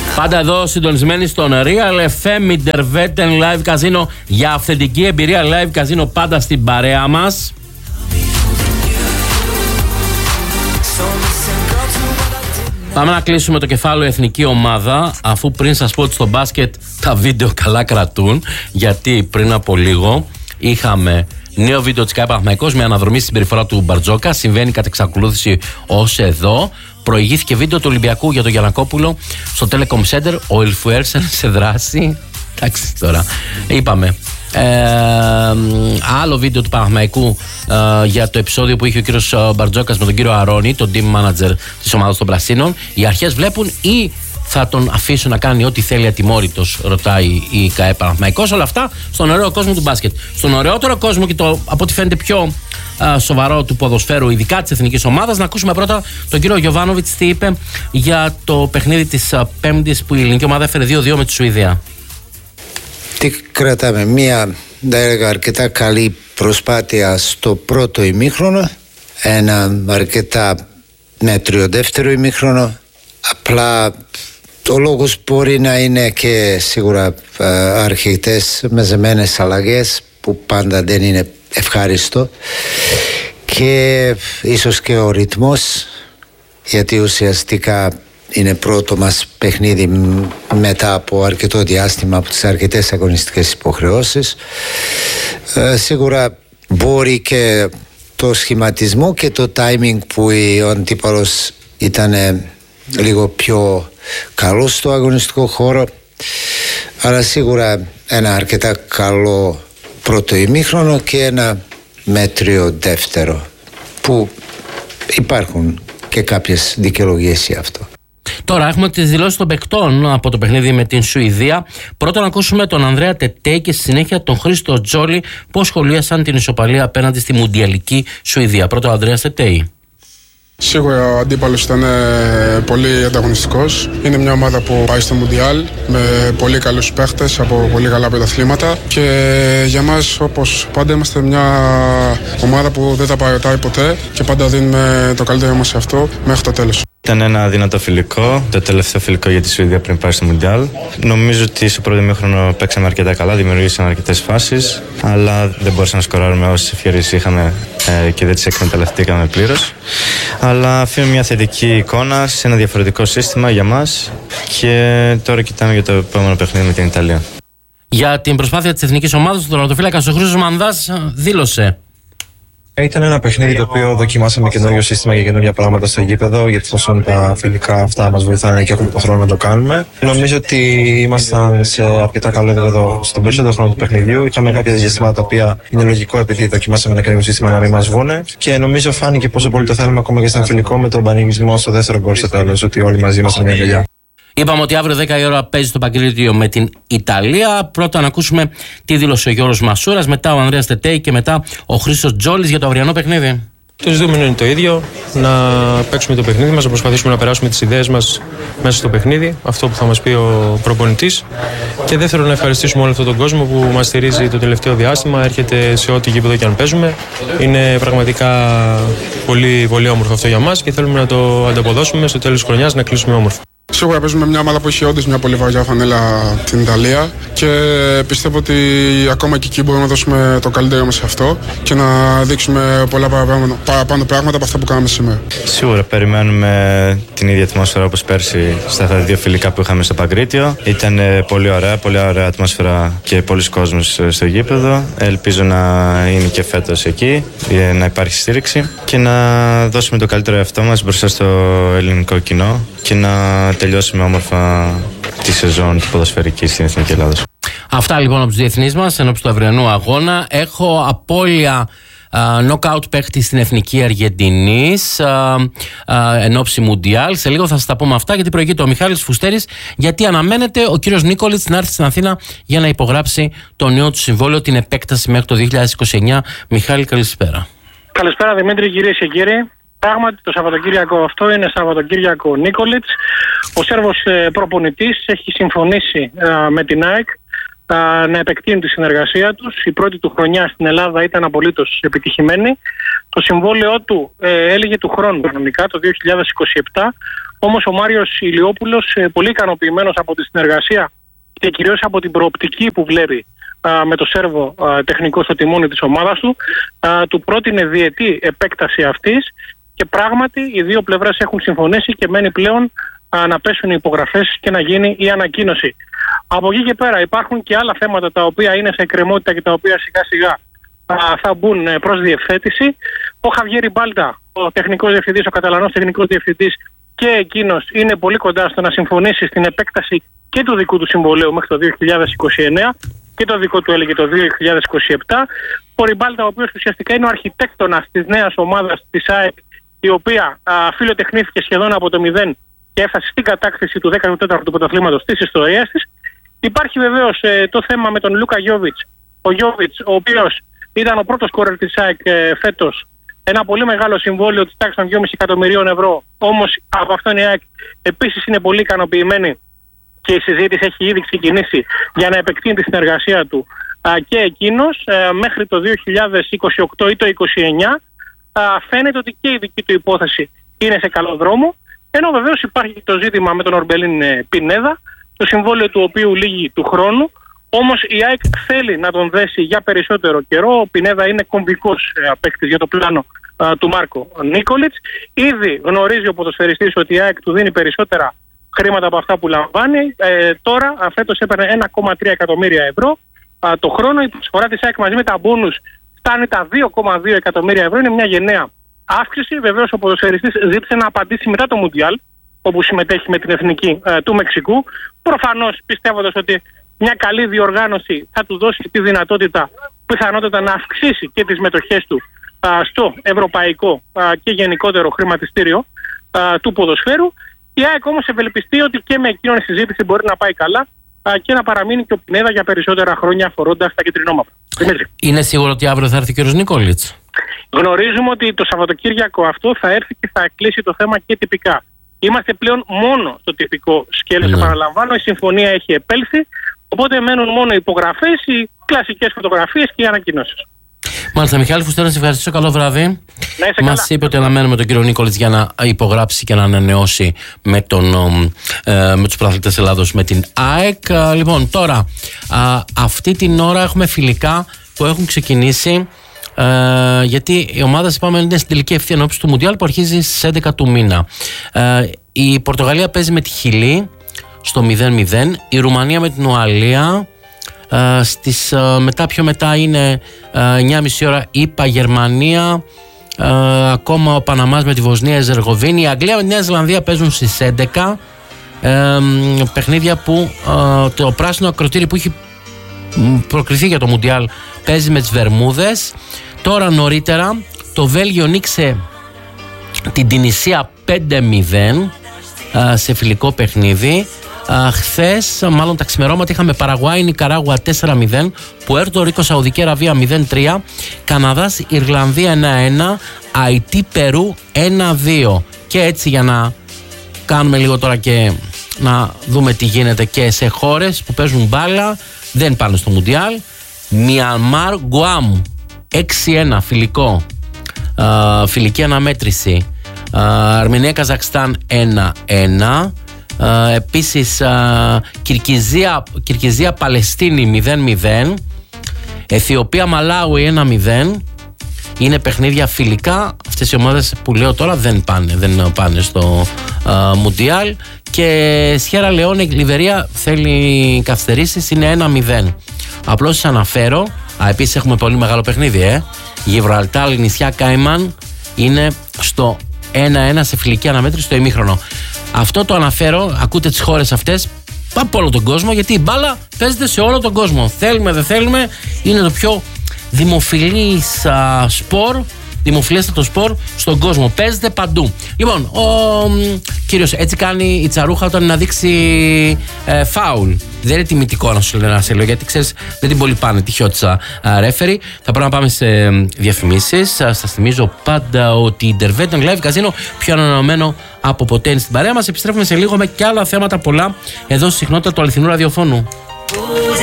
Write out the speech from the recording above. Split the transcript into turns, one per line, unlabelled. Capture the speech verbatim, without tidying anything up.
Πάντα εδώ συντονισμένοι στον Real εφ εμ Interveten Live Casino για αυθεντική εμπειρία Live Casino, πάντα στην παρέα μας. Πάμε να κλείσουμε το κεφάλαιο εθνική ομάδα, αφού πριν σας πω ότι στο μπάσκετ τα βίντεο καλά κρατούν, γιατί πριν από λίγο είχαμε νέο βίντεο της ΚΑΕ Παναθηναϊκός με αναδρομή στην συμπεριφορά του Μπαρτζόκα. Συμβαίνει κατ' εξακολούθηση ως εδώ. Προηγήθηκε βίντεο του Ολυμπιακού για τον Γιαννακόπουλο στο Telecom Center. Ο Ελφουέρσεν σε δράση. Εντάξει τώρα. Είπαμε. Ε, άλλο βίντεο του Παναθηναϊκού ε, για το επεισόδιο που είχε ο κύριος Μπαρτζόκας με τον κύριο Αρώνη, τον team manager της ομάδας των Πρασίνων. Οι αρχές βλέπουν ή θα τον αφήσουν να κάνει ό,τι θέλει ατιμόρυτος, ρωτάει η ΚΑΕ Παναθηναϊκός. Όλα αυτά στον ωραίο κόσμο του μπάσκετ. Στον ωραιότερο κόσμο και το, από ό,τι φαίνεται, πιο α, σοβαρό του ποδοσφαίρου, ειδικά της εθνικής ομάδας. Να ακούσουμε πρώτα τον κύριο Γιοβάνοβιτς τι είπε για το παιχνίδι της α, Πέμπτης που η ελληνική ομάδα έφερε δύο δύο με τη Σουηδία.
Τι κρατάμε, μία έλεγα, αρκετά καλή προσπάθεια στο πρώτο ημίχρονο, ένα αρκετά μέτριο δεύτερο ημίχρονο. Απλά ο λόγος μπορεί να είναι και σίγουρα αρχιτές μεζεμένες αλλαγές που πάντα δεν είναι ευχάριστο, και ίσως και ο ρυθμός, γιατί ουσιαστικά είναι πρώτο μας παιχνίδι μετά από αρκετό διάστημα από τις αρκετές αγωνιστικές υποχρεώσεις. Ε, σίγουρα μπορεί και το σχηματισμό και το timing που ο αντίπαλος ήταν λίγο πιο καλός στο αγωνιστικό χώρο, αλλά σίγουρα ένα αρκετά καλό πρώτο ημίχρονο και ένα μέτριο δεύτερο, που υπάρχουν και κάποιες δικαιολογίες για αυτό.
Τώρα έχουμε τις δηλώσεις των παικτών από το παιχνίδι με την Σουηδία. Πρώτα να ακούσουμε τον Ανδρέα Τετέη και στη συνέχεια τον Χρήστο Τζόλι, που σχολίασαν την ισοπαλία απέναντι στη μουντιαλική Σουηδία. Πρώτα ο Ανδρέας Τετέη.
Σίγουρα ο αντίπαλος ήταν πολύ ανταγωνιστικός. Είναι μια ομάδα που πάει στο Μουντιάλ με πολύ καλούς παίχτες από πολύ καλά πρωταθλήματα, και για μας, όπως πάντα, είμαστε μια ομάδα που δεν τα παρατάει ποτέ και πάντα δίνουμε το καλύτερο μας σε αυτό μέχρι το τέλος.
Ήταν ένα δυνατό φιλικό, το τελευταίο φιλικό για τη Σουηδία πριν πάει στο Μουντιάλ. Νομίζω ότι στο πρώτο ημίχρονο παίξαμε αρκετά καλά, δημιουργήσαμε αρκετές φάσεις, αλλά δεν μπορούσαμε να σκοράρουμε όσες ευκαιρίες είχαμε ε, και δεν τις εκμεταλλευτήκαμε πλήρως. Αλλά αφήνουμε μια θετική εικόνα σε ένα διαφορετικό σύστημα για μας, και τώρα κοιτάμε για το επόμενο παιχνίδι με την Ιταλία.
Για την προσπάθεια της εθνικής ομάδας, ο τερματοφύλακας ο Χρήστος Μανδάς δήλωσε:
Ήταν ένα παιχνίδι το οποίο δοκιμάσαμε καινούριο σύστημα για καινούργια πράγματα στο γήπεδο, γιατί τόσο τα φιλικά αυτά μας βοηθάνε και έχουμε το χρόνο να το κάνουμε. Νομίζω ότι ήμασταν σε αρκετά καλό επίπεδο στον περισσότερο χρόνο του παιχνιδιού. Είχαμε κάποια διαστήματα τα οποία είναι λογικό, επειδή δοκιμάσαμε ένα καινούριο σύστημα, να μην μας βγούνε. Και νομίζω φάνηκε πόσο πολύ το θέλουμε ακόμα και στον φιλικό, με τον πανηγυρισμό στο δεύτερο γκολ στο τέλος, ότι όλοι μαζί ήμασταν μια γελιά.
Είπαμε ότι αύριο δέκα η ώρα παίζει στο Παγκρίτιο με την Ιταλία. Πρώτα να ακούσουμε τι δήλωσε ο Γιώργος Μασούρας, μετά ο Ανδρέας Τετέη και μετά ο Χρήστος Τζόλης για το αυριανό παιχνίδι.
Το ζητούμενο είναι το ίδιο, να παίξουμε το παιχνίδι μας, να προσπαθήσουμε να περάσουμε τις ιδέες μας μέσα στο παιχνίδι, αυτό που θα μας πει ο προπονητής. Και δεύτερον, να ευχαριστήσουμε όλο αυτόν τον κόσμο που μας στηρίζει το τελευταίο διάστημα, έρχεται σε ό,τι γήπεδο και αν παίζουμε. Είναι πραγματικά πολύ, πολύ όμορφο αυτό για μας και θέλουμε να το ανταποδώσουμε στο τέλος της χρονιάς, να κλείσουμε όμορφα.
Σίγουρα παίζουμε μια ομάδα που έχει όντως μια πολύ βαριά φανέλα, την Ιταλία, και πιστεύω ότι ακόμα και εκεί μπορούμε να δώσουμε το καλύτερο μας σε αυτό και να δείξουμε πολλά παραπάνω, παραπάνω πράγματα από αυτά που κάναμε σήμερα.
Σίγουρα περιμένουμε την ίδια ατμόσφαιρα όπως πέρσι στα δύο φιλικά που είχαμε στο Παγκρίτιο. Ήταν πολύ ωραία, πολύ ωραία ατμόσφαιρα και πολλοί κόσμος στο γήπεδο. Ελπίζω να είναι και φέτος εκεί, να υπάρχει στήριξη και να δώσουμε το καλύτερο εαυτό μας μπροστά στο ελληνικό κοινό και να τελειώσουμε όμορφα τη σεζόν του ποδοσφαιρική στην Εθνική Ελλάδα.
Αυτά λοιπόν από τους διεθνείς μας ενώπιση του αυριανού αγώνα. Έχω απώλεια νοκάουτ παίχτη στην Εθνική Αργεντινής ενώπιση Μουντιάλ. Σε λίγο θα σας τα πούμε αυτά, γιατί προηγείται ο Μιχάλης Φουστέρης, γιατί αναμένεται ο κύριος Νίκολιτς να έρθει στην Αθήνα για να υπογράψει το νέο του συμβόλαιο, την επέκταση μέχρι το δύο χιλιάδες είκοσι εννιά. Μιχάλη, καλησπέρα.
Καλησπέρα Δημήτρη, κυρίες και κύριοι. Πράγματι το Σαββατοκύριακο αυτό είναι Σαββατοκύριακο Νίκολιτς. Ο Σέρβος προπονητής έχει συμφωνήσει με την ΑΕΚ α, να επεκτείνουν τη συνεργασία τους. Η πρώτη του χρονιά στην Ελλάδα ήταν απολύτως επιτυχημένη. Το συμβόλαιό του ε, έλεγε του χρόνου κανονικά, το δύο χιλιάδες είκοσι επτά. Όμως ο Μάριος Ηλιόπουλος, ε, πολύ ικανοποιημένος από τη συνεργασία και κυρίως από την προοπτική που βλέπει α, με το Σέρβο α, τεχνικό στο τιμόνι της ομάδας του, α, του πρότεινε διετή επέκταση αυτής και πράγματι οι δύο πλευρές έχουν συμφωνήσει και μένει πλέον α, να πέσουν οι υπογραφές και να γίνει η ανακοίνωση. Από εκεί και πέρα υπάρχουν και άλλα θέματα τα οποία είναι σε εκκρεμότητα και τα οποία σιγά σιγά α, θα μπουν προς διευθέτηση. Ο Χαβιέρι Μπάλτα, ο τεχνικός διευθυντής, ο Καταλανός τεχνικός διευθυντής, και εκείνος είναι πολύ κοντά στο να συμφωνήσει στην επέκταση και του δικού του συμβολέου μέχρι το δύο χιλιάδες είκοσι εννέα και το δικό του έλεγε το δύο χιλιάδες είκοσι επτά. Ο Ριμπάλτα, ο οποίος ουσιαστικά είναι ο αρχιτέκτονας της νέας ομάδας της ΑΕΚ, η οποία α, φιλοτεχνήθηκε σχεδόν από το μηδέν και έφτασε στην κατάκτηση του δέκατου τέταρτου πρωταθλήματος της ιστορίας της. Υπάρχει βεβαίως ε, το θέμα με τον Λούκα Γιόβιτς. Ο Γιόβιτς, ο οποίος ήταν ο πρώτος σκόρερ της ΑΕΚ ε, φέτος, ένα πολύ μεγάλο συμβόλαιο της τάξης των δυόμισι εκατομμυρίων ευρώ. Όμως από αυτόν η ΑΕΚ επίσης είναι πολύ ικανοποιημένη και η συζήτηση έχει ήδη ξεκινήσει για να επεκτείνει τη συνεργασία του α, και εκείνος α, μέχρι το δύο χιλιάδες είκοσι οκτώ ή το είκοσι εννέα. Α, φαίνεται ότι και η δική του υπόθεση είναι σε καλό δρόμο, ενώ βεβαίως υπάρχει το ζήτημα με τον Ορμπελίν Πινέδα, το συμβόλαιο του οποίου λύγει του χρόνου. Όμως η ΑΕΚ θέλει να τον δέσει για περισσότερο καιρό. Ο Πινέδα είναι κομβικός παίκτης για το πλάνο α, του Μάρκο Νίκολιτς. Ήδη γνωρίζει ο ποδοσφαιριστής ότι η ΑΕΚ του δίνει περισσότερα χρήματα από αυτά που λαμβάνει. Ε, τώρα φέτος έπαιρνε ένα κόμμα τρία εκατομμύρια ευρώ α, το χρόνο. Η προσφορά της ΑΕΚ μαζί με τα μπόνους φτάνει τα δύο κόμμα δύο εκατομμύρια ευρώ. Είναι μια γενναία αύξηση. Βεβαίως ο ποδοσφαιριστής ζήτησε να απαντήσει μετά το Μουντιάλ, όπου συμμετέχει με την εθνική α, του Μεξικού. Προφανώς πιστεύοντας ότι μια καλή διοργάνωση θα του δώσει τη δυνατότητα, πιθανότητα να αυξήσει και τις μετοχές του α, στο ευρωπαϊκό α, και γενικότερο χρηματιστήριο α, του ποδοσφαίρου. Η ΑΕΚ όμως ευελπιστεί ότι και με εκείνον η συζήτηση μπορεί να πάει καλά α, και να παραμείνει και ο Πινέδα για περισσότερα χρόνια αφορώντας τα κεντρινόμαυρα.
Είναι σίγουρο ότι αύριο θα έρθει ο κ. Νίκολιτς?
Γνωρίζουμε ότι το Σαββατοκύριακο αυτό θα έρθει και θα κλείσει το θέμα και τυπικά. Είμαστε πλέον μόνο στο τυπικό σκέλος, επαναλαμβάνω, η συμφωνία έχει επέλθει. Οπότε μένουν μόνο οι υπογραφές, οι κλασικές φωτογραφίες και οι ανακοινώσεις.
Μάλιστα, Μιχάλη Φουστέρα, να σε ευχαριστήσω. Καλό βράδυ. Μας είπε ότι αναμένουμε τον κύριο Νίκολιτς για να υπογράψει και να ανανεώσει με, τον, ε, με τους πρωταθλητές Ελλάδος με την ΑΕΚ. Λοιπόν, τώρα, α, αυτή την ώρα έχουμε φιλικά που έχουν ξεκινήσει. Ε, γιατί η ομάδα είπαμε είναι στην τελική ευθεία ενόψει του Μουντιάλ που αρχίζει στις έντεκα του μήνα. Ε, η Πορτογαλία παίζει με τη Χιλή στο μηδέν μηδέν, η Ρουμανία με την Ουαλία, ε, στις, ε, μετά πιο μετά είναι ε, εννιά και μισή ώρα η ΙΠΑ Γερμανία, ε, ακόμα ο Παναμάς με τη Βοσνία Ερζεγοβίνη, η Αγγλία με τη Νέα Ζηλανδία παίζουν στις έντεκα, ε, παιχνίδια που ε, το πράσινο ακροτήρι που έχει προκριθεί για το Μουντιάλ παίζει με τις Βερμούδες. Τώρα νωρίτερα το Βέλγιο νίξε την Τινησία πέντε μηδέν σε φιλικό παιχνίδι. Χθες, μάλλον τα ξημερώματα, είχαμε Παραγουάη Νικαράγουα τέσσερα μηδέν, Πουέρτο Ρίκο Σαουδική Αραβία μηδέν τρία, Καναδάς Ιρλανδία ένα ένα, Αϊτή Περού ένα δύο. Και έτσι, για να κάνουμε λίγο τώρα και να δούμε τι γίνεται και σε χώρες που παίζουν μπάλα, δεν πάνε στο Μουντιάλ. Μιανμάρ Γκουάμ έξι ένα φιλικό, α, φιλική αναμέτρηση. Αρμενία Καζακστάν ένα ένα. Uh, επίσης uh, Κυρκυζία, Κυρκυζία Παλαιστίνη μηδέν μηδέν, Αιθιοπία Μαλάουι ένα μηδέν. Είναι παιχνίδια φιλικά. Αυτές οι ομάδες που λέω τώρα δεν πάνε, δεν πάνε στο uh, Μουντιάλ. Και Σιέρα Λεόνε Λιβερία θέλει καθυστερήσεις, είναι ένα μηδέν. Απλώς σας αναφέρω. Α, επίσης έχουμε πολύ μεγάλο παιχνίδι, ε. Γιβραλτάρ νησιά Κάιμαν είναι στο ένα ένα σε φιλική αναμέτρηση στο ημίχρονο. Αυτό το αναφέρω, ακούτε τις χώρες αυτές από όλο τον κόσμο, γιατί η μπάλα παίζεται σε όλο τον κόσμο. Θέλουμε, δεν θέλουμε, είναι το πιο δημοφιλής α, σπορ, δημοφιλέστατο σπορ στον κόσμο. Παίζεται παντού. Λοιπόν, ο μ, κύριος έτσι κάνει η τσαρούχα όταν να δείξει ε, φάουλ. Δεν είναι τιμητικό να σου λέω, να σε λέω, γιατί ξέρεις δεν την πολύ πάνε τυχιώτησα ρέφερη. Θα πρέπει να πάμε σε διαφημίσεις. Σας θυμίζω πάντα ότι η Intervention Live Casino πιο ανανεωμένο από ποτέ είναι στην παρέα μας. Επιστρέφουμε σε λίγο με και άλλα θέματα πολλά εδώ στη συχνότητα του αληθινού ραδιοφώνου.